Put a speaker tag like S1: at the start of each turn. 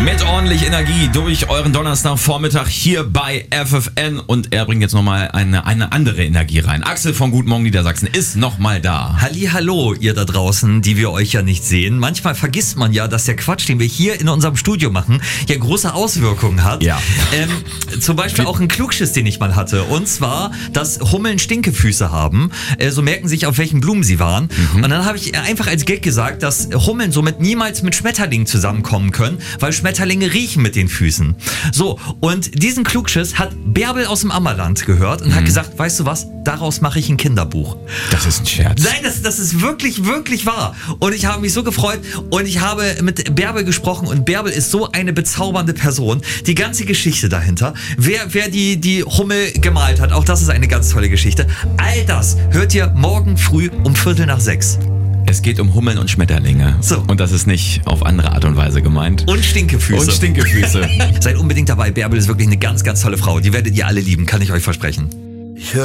S1: Mit ordentlich Energie durch euren Donnerstagvormittag hier bei FFN und er bringt jetzt nochmal eine andere Energie rein. Axel von Guten Morgen Niedersachsen ist nochmal da.
S2: Hallihallo, ihr da draußen, die wir euch ja nicht sehen. Manchmal vergisst man ja, dass der Quatsch, den wir hier in unserem Studio machen, ja große Auswirkungen hat.
S1: Ja.
S2: Zum Beispiel auch ein Klugschiss, den ich mal hatte. Und zwar, dass Hummeln Stinkefüße haben. So merken sich, auf welchen Blumen sie waren. Und dann habe ich einfach als Gag gesagt, dass Hummeln somit niemals mit Schmetterlingen zusammenkommen können, weil Schmetterlinge riechen mit den Füßen. So, und diesen Klugschiss hat Bärbel aus dem Ammerland gehört und hat gesagt, weißt du was, daraus mache ich ein Kinderbuch.
S1: Das ist ein Scherz.
S2: Nein, das ist wirklich, wirklich wahr. Und ich habe mich so gefreut und ich habe mit Bärbel gesprochen und Bärbel ist so eine bezaubernde Person. Die ganze Geschichte dahinter, wer die Hummel gemalt hat, auch das ist eine ganz tolle Geschichte. All das hört ihr morgen früh um 5:45.
S1: Es geht um Hummeln und Schmetterlinge.
S2: So.
S1: Und das ist nicht auf andere Art und Weise gemeint.
S2: Und Stinkefüße.
S1: Und Stinkefüße.
S2: Seid unbedingt dabei. Bärbel ist wirklich eine ganz, ganz tolle Frau. Die werdet ihr alle lieben, kann ich euch versprechen.